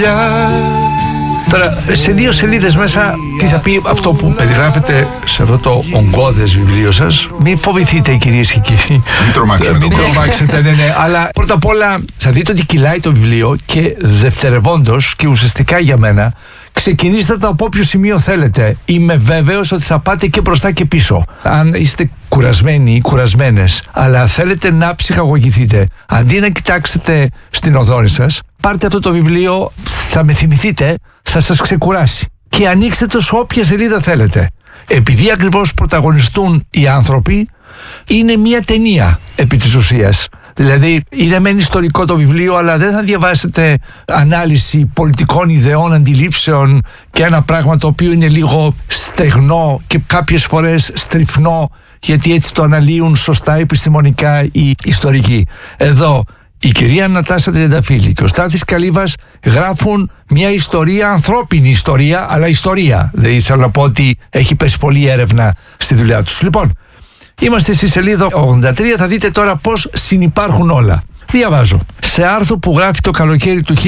Τώρα, σε 2 σελίδες μέσα, τι θα πει αυτό που περιγράφεται σε αυτό το ογκώδες βιβλίο σας? Μην φοβηθείτε, κυρίες και κύριοι. Μην τρομάξετε, ναι. Αλλά πρώτα απ' όλα θα δείτε ότι κυλάει το βιβλίο και δευτερευόντως και ουσιαστικά για μένα, ξεκινήστε το από όποιο σημείο θέλετε. Είμαι βέβαιος ότι θα πάτε και μπροστά και πίσω. Αν είστε κουρασμένοι ή κουρασμένες, αλλά θέλετε να ψυχαγωγηθείτε, αντί να κοιτάξετε στην οθόνη σας, πάρτε αυτό το βιβλίο, θα με θυμηθείτε, θα σας ξεκουράσει. Και ανοίξτε το σε όποια σελίδα θέλετε. Επειδή ακριβώς πρωταγωνιστούν οι άνθρωποι, είναι μια ταινία επί της ουσίας. Δηλαδή είναι μεν ιστορικό το βιβλίο, αλλά δεν θα διαβάσετε ανάλυση πολιτικών ιδεών, αντιλήψεων και ένα πράγμα το οποίο είναι λίγο στεγνό και κάποιες φορές στριφνό, γιατί έτσι το αναλύουν σωστά επιστημονικά οι ιστορικοί. Εδώ η κυρία Νατάσα Τριανταφύλλη και ο Στάθης Καλύβας γράφουν μια ιστορία, ανθρώπινη ιστορία, αλλά ιστορία. Δηλαδή θέλω να πω ότι έχει πέσει πολλή έρευνα στη δουλειά τους. Λοιπόν, είμαστε στη σελίδα 83, θα δείτε τώρα πώς συνυπάρχουν όλα. Διαβάζω. Σε άρθρο που γράφει το καλοκαίρι του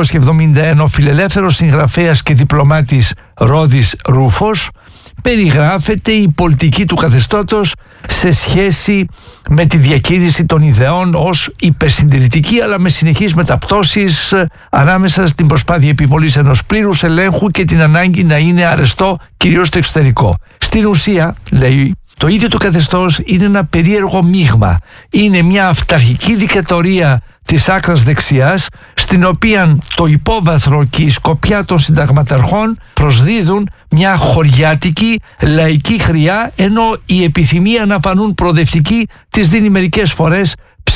1971 ο φιλελεύθερος συγγραφέας και διπλωμάτης Ρόδης Ρούφος περιγράφεται η πολιτική του καθεστώτος σε σχέση με τη διακίνηση των ιδεών ως υπερσυντηρητική, αλλά με συνεχείς μεταπτώσεις ανάμεσα στην προσπάθεια επιβολής ενός πλήρους ελέγχου και την ανάγκη να είναι αρεστό κυρίως στο εξωτερικό. Στην ουσία, λέει, το ίδιο το καθεστώς είναι ένα περίεργο μείγμα. Είναι μια αυταρχική δικτατορία της άκρας δεξιάς, στην οποία το υπόβαθρο και η σκοπιά των συνταγματαρχών προσδίδουν μια χωριάτικη λαϊκή χρειά, ενώ η επιθυμία να φανούν προοδευτικοί της δίνει μερικές φορές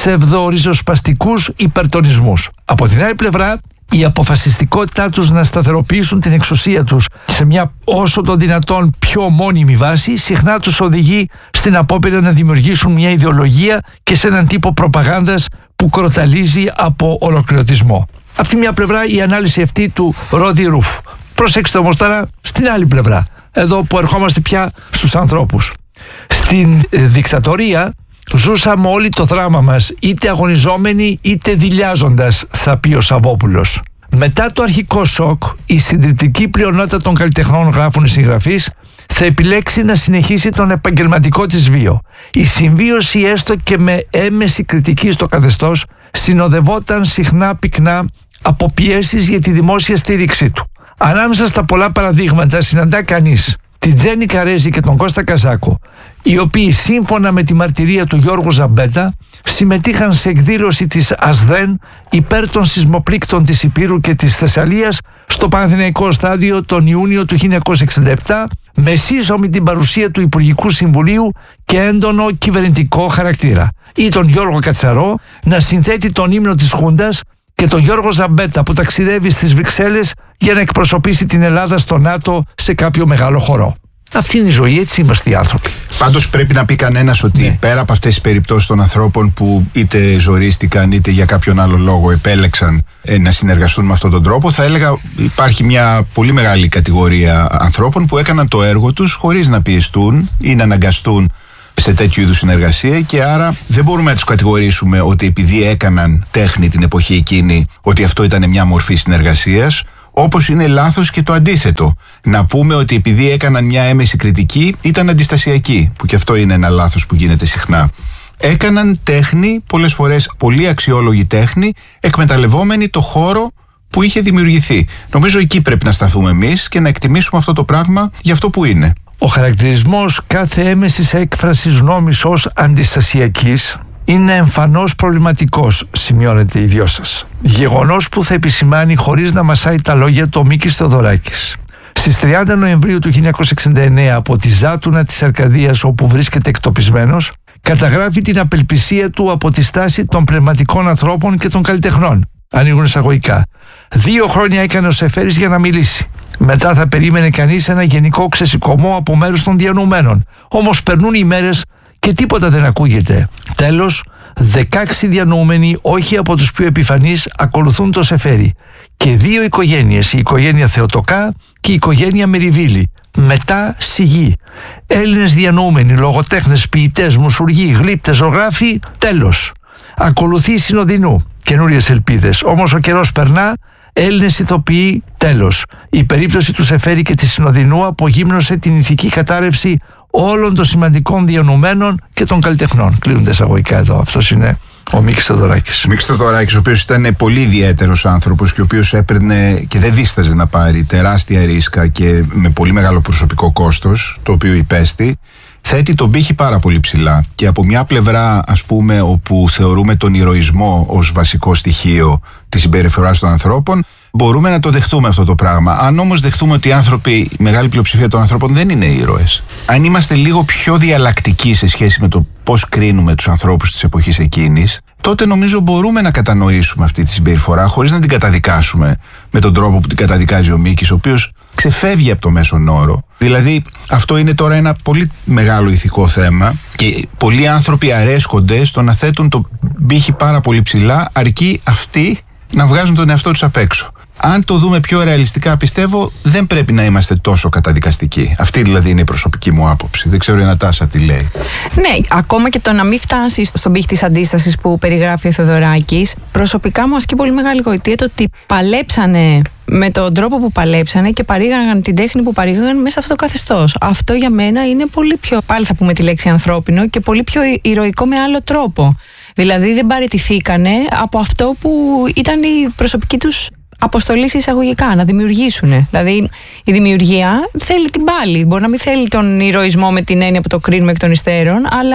ψευδοριζοσπαστικούς υπερτονισμούς. Από την άλλη πλευρά, η αποφασιστικότητά τους να σταθεροποιήσουν την εξουσία τους σε μια όσο το δυνατόν πιο μόνιμη βάση συχνά τους οδηγεί στην απόπειρα να δημιουργήσουν μια ιδεολογία και σε έναν τύπο προπαγάνδας που κροταλίζει από ολοκληρωτισμό. Από τη μια πλευρά η ανάλυση αυτή του Ρόδη Ρούφ. Προσέξτε όμως τώρα στην άλλη πλευρά, εδώ που ερχόμαστε πια στους ανθρώπους. Στην δικτατορία ζούσαμε όλοι το δράμα μας, είτε αγωνιζόμενοι είτε δειλιάζοντας, θα πει ο Σαββόπουλος. Μετά το αρχικό σοκ, η συντριπτική πλειονότητα των καλλιτεχνών, γράφουν οι συγγραφείς, θα επιλέξει να συνεχίσει τον επαγγελματικό της βίο. Η συμβίωση, έστω και με έμεση κριτική στο καθεστώς, συνοδευόταν συχνά πυκνά από πιέσεις για τη δημόσια στήριξή του. Ανάμεσα στα πολλά παραδείγματα συναντά κανείς την Τζέννη Καρέζη και τον Κώστα Καζάκο, οι οποίοι σύμφωνα με τη μαρτυρία του Γιώργου Ζαμπέτα συμμετείχαν σε εκδήλωση της ΑΣΔΕΝ υπέρ των σεισμοπλήκτων της Ηπείρου και της Θεσσαλίας στο Παναθηναϊκό Στάδιο τον Ιούνιο του 1967, με σύσσωμη την παρουσία του Υπουργικού Συμβουλίου και έντονο κυβερνητικό χαρακτήρα, ή τον Γιώργο Κατσαρό να συνθέτει τον ύμνο της Χούντας και τον Γιώργο Ζαμπέτα που ταξιδεύει στις Βρυξέλλες για να εκπροσωπήσει την Ελλάδα στο ΝΑΤΟ σε κάποιο μεγάλο χορό. Αυτή είναι η ζωή, έτσι είμαστε οι άνθρωποι. Πάντως πρέπει να πει κανένας ότι πέρα από αυτές τις περιπτώσεις των ανθρώπων που είτε ζορίστηκαν είτε για κάποιον άλλο λόγο επέλεξαν να συνεργαστούν με αυτόν τον τρόπο, θα έλεγα υπάρχει μια πολύ μεγάλη κατηγορία ανθρώπων που έκαναν το έργο τους χωρίς να πιεστούν ή να αναγκαστούν σε τέτοιου είδους συνεργασία, και άρα δεν μπορούμε να τους κατηγορήσουμε ότι επειδή έκαναν τέχνη την εποχή εκείνη ότι αυτό ήταν μια μορφή συνεργασίας. Όπως είναι λάθος και το αντίθετο. Να πούμε ότι επειδή έκαναν μια έμεση κριτική ήταν αντιστασιακοί, που και αυτό είναι ένα λάθος που γίνεται συχνά. Έκαναν τέχνη, πολλές φορές πολύ αξιόλογη τέχνη, εκμεταλλευόμενοι το χώρο που είχε δημιουργηθεί. Νομίζω εκεί πρέπει να σταθούμε εμείς και να εκτιμήσουμε αυτό το πράγμα για αυτό που είναι. Ο χαρακτηρισμός κάθε έμεσης έκφρασης νόμης ως αντιστασιακής είναι εμφανώς προβληματικός, σημειώνεται οι δυο σας. Γεγονός που θα επισημάνει χωρίς να μασάει τα λόγια του ο Μίκης Θεοδωράκης. Στις 30 Νοεμβρίου του 1969 από τη Ζάτουνα της Αρκαδίας, όπου βρίσκεται εκτοπισμένος, καταγράφει την απελπισία του από τη στάση των πνευματικών ανθρώπων και των καλλιτεχνών. Ανοίγουν εισαγωγικά. 2 χρόνια έκανε ο Σεφέρης για να μιλήσει. Μετά θα περίμενε κανείς ένα γενικό ξεσηκωμό από μέρους των διανοουμένων. Όμως περνούν οι μέρες και τίποτα δεν ακούγεται. Τέλος, 16 διανοούμενοι, όχι από τους πιο επιφανείς, ακολουθούν το Σεφέρη. Και 2 οικογένειες, η οικογένεια Θεοτοκά και η οικογένεια Μεριβίλη. Μετά σιγή. Έλληνες διανοούμενοι, λογοτέχνες, ποιητές, μουσουργοί, γλύπτες, ζωγράφοι. Τέλος. Ακολουθεί Συνοδεινού. Καινούριες ελπίδες. Όμως ο καιρός περνά, Έλληνες ηθοποιοί, τέλος. Η περίπτωση του Σεφέρη και της Συνοδεινού απογύμνωσε την ηθική κατάρρευση όλων των σημαντικών διανοουμένων και των καλλιτεχνών. Κλείνονται εισαγωγικά εδώ. Αυτός είναι ο Μίκης Θεοδωράκης. Μίκης Θεοδωράκης, ο οποίος ήταν πολύ ιδιαίτερος άνθρωπος και ο οποίος έπαιρνε και δεν δίσταζε να πάρει τεράστια ρίσκα και με πολύ μεγάλο προσωπικό κόστος, το οποίο υπέστη. Θέτει τον πύχη πάρα πολύ ψηλά και από μια πλευρά, ας πούμε, όπου θεωρούμε τον ηρωισμό ως βασικό στοιχείο της συμπεριφοράς των ανθρώπων, μπορούμε να το δεχτούμε αυτό το πράγμα. Αν όμως δεχτούμε ότι οι άνθρωποι, η μεγάλη πλειοψηφία των ανθρώπων δεν είναι ήρωες, αν είμαστε λίγο πιο διαλλακτικοί σε σχέση με το πώς κρίνουμε τους ανθρώπους της εποχής εκείνης, τότε νομίζω μπορούμε να κατανοήσουμε αυτή τη συμπεριφορά χωρίς να την καταδικάσουμε με τον τρόπο που την καταδικάζει ο Μίκης, ο οποίος ξεφεύγει από το μέσον όρο. Δηλαδή, αυτό είναι τώρα ένα πολύ μεγάλο ηθικό θέμα και πολλοί άνθρωποι αρέσκονται στο να θέτουν το πύχη πάρα πολύ ψηλά, αρκεί αυτοί να βγάζουν τον εαυτό τους απ' έξω. Αν το δούμε πιο ρεαλιστικά, πιστεύω δεν πρέπει να είμαστε τόσο καταδικαστικοί. Αυτή δηλαδή είναι η προσωπική μου άποψη. Δεν ξέρω η Νατάσα τι λέει. Ναι, ακόμα και το να μην φτάσει στον πύχη της αντίστασης που περιγράφει ο Θεοδωράκης, προσωπικά μου ασκεί πολύ μεγάλη γοητεία το ότι παλέψανε με τον τρόπο που παλέψανε και παρήγαγαν την τέχνη που παρήγαγαν μέσα σε αυτό το καθεστώς. Αυτό για μένα είναι πολύ πιο, πάλι θα πούμε τη λέξη ανθρώπινο, και πολύ πιο ηρωικό με άλλο τρόπο. Δηλαδή δεν παραιτηθήκανε από αυτό που ήταν η προσωπική τους αποστολή εισαγωγικά, να δημιουργήσουν. Δηλαδή η δημιουργία θέλει την πάλη. Μπορεί να μην θέλει τον ηρωισμό με την έννοια που το κρίνουμε εκ των υστέρων, αλλά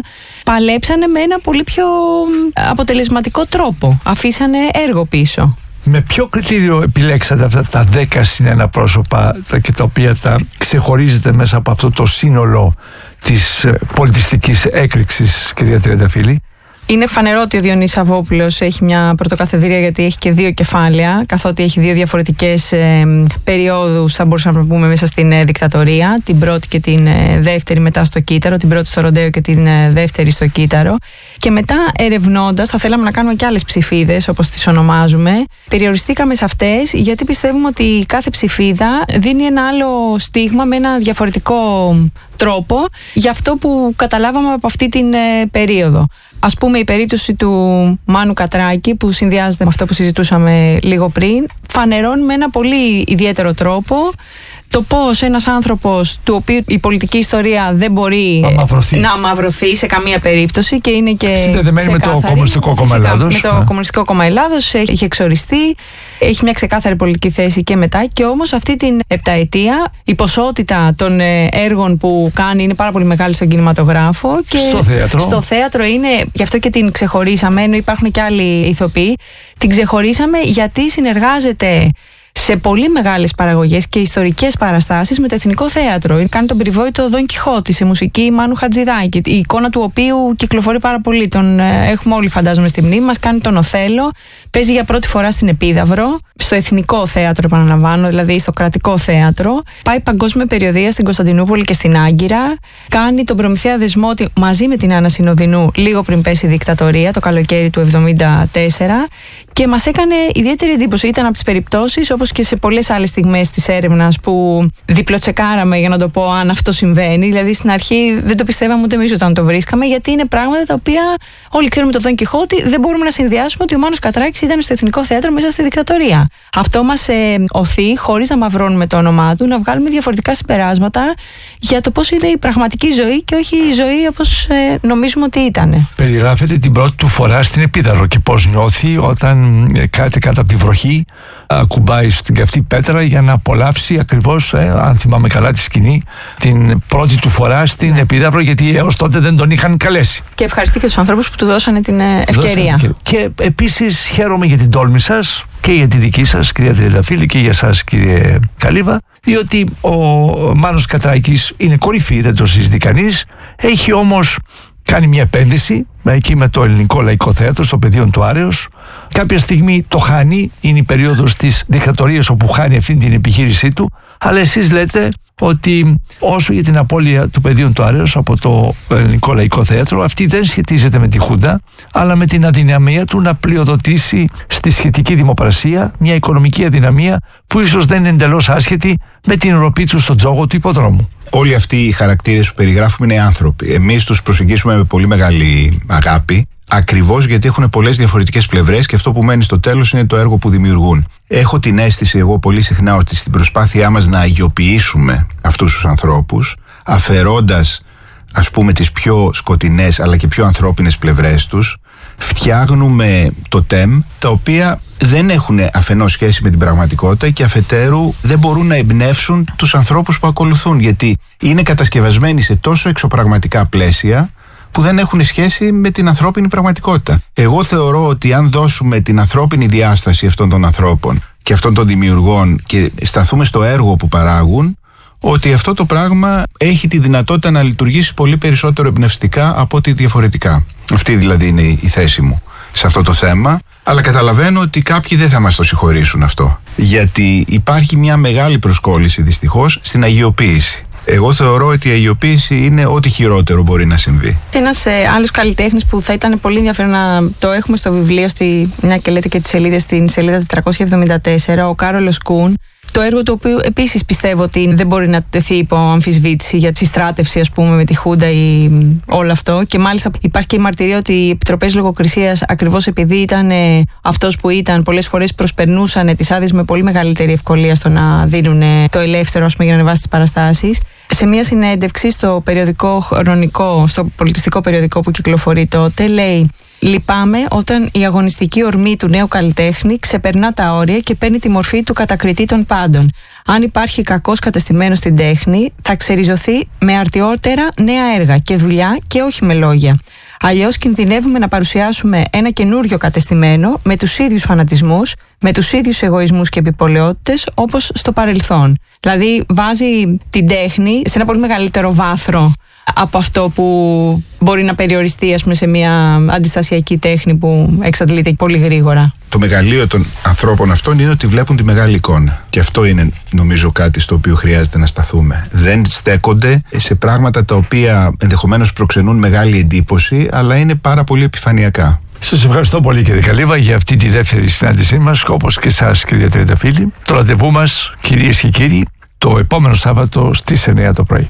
παλέψανε με ένα πολύ πιο αποτελεσματικό τρόπο. Αφήσανε έργο πίσω. Με ποιο κριτήριο επιλέξατε αυτά τα 10+1 πρόσωπα και τα οποία τα ξεχωρίζετε μέσα από αυτό το σύνολο της πολιτιστικής έκρηξης, κυρία Τριανταφύλλη? Είναι φανερό ότι ο Διονύσης Σαββόπουλος έχει μια πρωτοκαθεδρία, γιατί έχει και 2 κεφάλαια, καθότι έχει 2 διαφορετικές περιόδους, θα μπορούσαμε να πούμε, μέσα στην δικτατορία. Την πρώτη και την δεύτερη μετά στο Κύτταρο, την πρώτη στο Ροντέο και την δεύτερη στο Κύτταρο. Και μετά, ερευνώντας, θα θέλαμε να κάνουμε και άλλες ψηφίδες, όπως τις ονομάζουμε. Περιοριστήκαμε σε αυτές, γιατί πιστεύουμε ότι κάθε ψηφίδα δίνει ένα άλλο στίγμα με ένα διαφορετικό τρόπο για αυτό που καταλάβαμε από αυτή την περίοδο. Ας πούμε, η περίπτωση του Μάνου Κατράκη, που συνδυάζεται με αυτό που συζητούσαμε λίγο πριν, φανερώνει με ένα πολύ ιδιαίτερο τρόπο το πώς ένας άνθρωπος, του οποίου η πολιτική ιστορία δεν μπορεί να αμαυρωθεί σε καμία περίπτωση, και είναι και συνδεδεμένη με το Κομμουνιστικό Κόμμα Ελλάδος. Με το Κομμουνιστικό Κόμμα Ελλάδος έχει εξοριστεί, έχει μια ξεκάθαρη πολιτική θέση και μετά. Και όμως αυτή την επταετία η ποσότητα των έργων που κάνει είναι πάρα πολύ μεγάλη στον κινηματογράφο και στο θέατρο είναι, γι' αυτό και την ξεχωρίσαμε, ενώ υπάρχουν και άλλοι ηθοποιοί. Την ξεχωρίσαμε γιατί συνεργάζεται σε πολύ μεγάλες παραγωγές και ιστορικές παραστάσεις με το Εθνικό Θέατρο. Κάνει τον περιβόητο Δον Κιχώτη σε μουσική Μάνου Χατζηδάκη, η εικόνα του οποίου κυκλοφορεί πάρα πολύ. Τον έχουμε όλοι, φαντάζομαι, στη μνήμη μας. Κάνει τον Οθέλο, παίζει για πρώτη φορά στην Επίδαυρο, στο Εθνικό Θέατρο, επαναλαμβάνω, δηλαδή στο κρατικό θέατρο. Πάει παγκόσμια περιοδεία στην Κωνσταντινούπολη και στην Άγκυρα. Κάνει τον Προμηθέα Δεσμότη μαζί με την Άννα Συνοδεινού λίγο πριν πέσει η δικτατορία, το καλοκαίρι του 1974. Και μας έκανε ιδιαίτερη εντύπωση. Ήταν από τις περιπτώσεις, όπως και σε πολλές άλλες στιγμές της έρευνας, που διπλοτσεκάραμε, για να το πω, αν αυτό συμβαίνει. Δηλαδή στην αρχή δεν το πιστεύαμε ούτε εμείς όταν το βρίσκαμε, γιατί είναι πράγματα τα οποία όλοι ξέρουμε το Δον Κιχώτη, δεν μπορούμε να συνδυάσουμε ότι ο Μάνος Κατράκης ήταν στο Εθνικό Θέατρο μέσα στη δικτατορία. Αυτό μας οθεί, χωρίς να μαυρώνουμε το όνομά του, να βγάλουμε διαφορετικά συμπεράσματα για το πώς είναι η πραγματική ζωή και όχι η ζωή όπως νομίζουμε ότι ήταν. Περιγράφεται την πρώτη του φορά στην Επίδαυρο και πώς νιώθει όταν κάτι κάτω από τη βροχή ακουμπάει στην καυτή πέτρα για να απολαύσει ακριβώς, αν θυμάμαι καλά, τη σκηνή την πρώτη του φορά στην Επίδαυρο, γιατί έως τότε δεν τον είχαν καλέσει. Και ευχαριστεί και τους ανθρώπους που του δώσανε την ευκαιρία. Και επίσης χαίρομαι για την τόλμη σας και για τη δική σας, κυρία Τριανταφύλλη, και για σας, κύριε Καλύβα, διότι ο Μάνος Κατράκης είναι κορυφή, δεν το συζητεί κανείς. Έχει όμως κάνει μια επένδυση εκεί με το Ελληνικό Λαϊκό Θέατρο στο Πεδίο του Άρεως. Κάποια στιγμή το χάνει, είναι η περίοδος της δικτατορίας όπου χάνει αυτή την επιχείρησή του, αλλά εσείς λέτε ότι όσο για την απώλεια του Πεδίου του Άρεως από το Ελληνικό Λαϊκό Θέατρο, αυτή δεν σχετίζεται με τη Χούντα, αλλά με την αδυναμία του να πλειοδοτήσει στη σχετική δημοπρασία, μια οικονομική αδυναμία που ίσως δεν είναι εντελώς άσχετη με την ροπή του στον τζόγο του υποδρόμου. Όλοι αυτοί οι χαρακτήρες που περιγράφουμε είναι άνθρωποι. Εμείς τους προσεγγίσουμε με πολύ μεγάλη αγάπη, Ακριβώς γιατί έχουν πολλές διαφορετικές πλευρές και αυτό που μένει στο τέλος είναι το έργο που δημιουργούν. Έχω την αίσθηση εγώ πολύ συχνά ότι στην προσπάθειά μας να αγιοποιήσουμε αυτούς τους ανθρώπους, αφαιρώντας ας πούμε τις πιο σκοτεινές αλλά και πιο ανθρώπινες πλευρές τους, φτιάχνουμε τοτέμ τα οποία δεν έχουν αφενός σχέση με την πραγματικότητα και αφετέρου δεν μπορούν να εμπνεύσουν τους ανθρώπους που ακολουθούν, γιατί είναι κατασκευασμένοι σε τόσο εξωπραγματικά πλαίσια που δεν έχουν σχέση με την ανθρώπινη πραγματικότητα. Εγώ θεωρώ ότι αν δώσουμε την ανθρώπινη διάσταση αυτών των ανθρώπων και αυτών των δημιουργών και σταθούμε στο έργο που παράγουν, ότι αυτό το πράγμα έχει τη δυνατότητα να λειτουργήσει πολύ περισσότερο εμπνευστικά από ότι διαφορετικά. Αυτή δηλαδή είναι η θέση μου σε αυτό το θέμα, αλλά καταλαβαίνω ότι κάποιοι δεν θα μας το συγχωρήσουν αυτό, γιατί υπάρχει μια μεγάλη προσκόλληση δυστυχώς στην αγιοποίηση. Εγώ θεωρώ ότι η αγιοποίηση είναι ό,τι χειρότερο μπορεί να συμβεί. Ένας άλλος καλλιτέχνης που θα ήταν πολύ ενδιαφέρον να το έχουμε στο βιβλίο, μια και λέτε και τις σελίδες, στην σελίδα 474, ο Κάρολος Κούν. Το έργο του οποίου επίσης πιστεύω ότι δεν μπορεί να τεθεί υπό αμφισβήτηση για τη συστράτευση, ας πούμε, με τη Χούντα ή όλο αυτό. Και μάλιστα υπάρχει και η μαρτυρία ότι οι επιτροπές λογοκρισίας, ακριβώς επειδή ήταν αυτός που ήταν, πολλές φορές προσπερνούσαν τις άδειες με πολύ μεγαλύτερη ευκολία στο να δίνουν το ελεύθερο, ας πούμε, για να ανεβάσει τις παραστάσεις. Σε μια συνέντευξη στο περιοδικό χρονικό, στο πολιτιστικό περιοδικό που κυκλοφορεί τότε, λέει: «Λυπάμαι όταν η αγωνιστική ορμή του νέου καλλιτέχνη ξεπερνά τα όρια και παίρνει τη μορφή του κατακριτή των πάντων. Αν υπάρχει κακός κατεστημένος στην τέχνη, θα ξεριζωθεί με αρτιότερα νέα έργα και δουλειά και όχι με λόγια. Αλλιώς κινδυνεύουμε να παρουσιάσουμε ένα καινούριο κατεστημένο με τους ίδιους φανατισμούς, με τους ίδιους εγωισμούς και επιπολαιότητες όπως στο παρελθόν». Δηλαδή βάζει την τέχνη σε ένα πολύ μεγαλύτερο βάθρο από αυτό που μπορεί να περιοριστεί, ας πούμε, σε μια αντιστασιακή τέχνη που εξαντλείται πολύ γρήγορα. Το μεγαλείο των ανθρώπων αυτών είναι ότι βλέπουν τη μεγάλη εικόνα. Και αυτό είναι, νομίζω, κάτι στο οποίο χρειάζεται να σταθούμε. Δεν στέκονται σε πράγματα τα οποία ενδεχομένως προξενούν μεγάλη εντύπωση, αλλά είναι πάρα πολύ επιφανειακά. Σας ευχαριστώ πολύ, κύριε Καλύβα, για αυτή τη δεύτερη συνάντησή μας, όπως και εσάς, κύριε Τριανταφύλλη. Το ραντεβού μας, κυρίες και κύριοι, το επόμενο Σάββατο στις 9 το πρωί.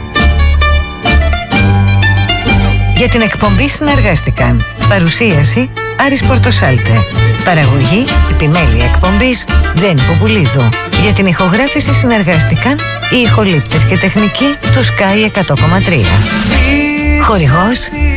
Για την εκπομπή συνεργάστηκαν παρουσίαση Άρης Πορτοσάλτε, παραγωγή επιμέλεια εκπομπής Τζέννη Ποπουλίδου. Για την ηχογράφηση συνεργάστηκαν οι ηχολήπτες και τεχνικοί του Sky 100,3. Χορηγός